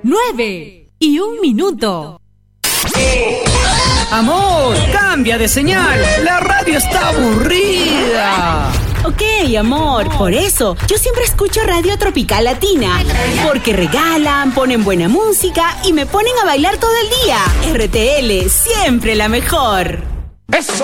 9:01. Amor, cambia de señal. La radio está aburrida. Ok, amor, por eso yo siempre escucho Radio Tropical Latina, porque regalan, ponen buena música y me ponen a bailar todo el día. RTL, siempre la mejor. ¡Eso!